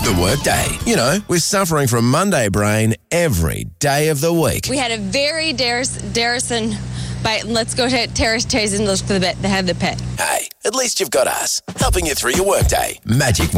The workday. You know, we're suffering from Monday brain every day of the week. We had a very Darrison bite. Let's go to Terrace and look for the have the pet. Hey, at least you've got us, helping you through your workday. Magic